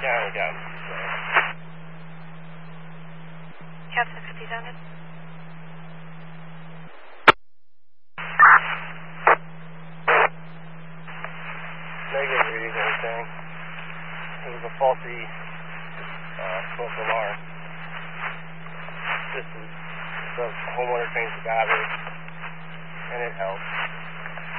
County down. Captain 50 sounded. Negative reading anything. It was a faulty smoke alarm. This is the homeowner changed the battery, and it helped.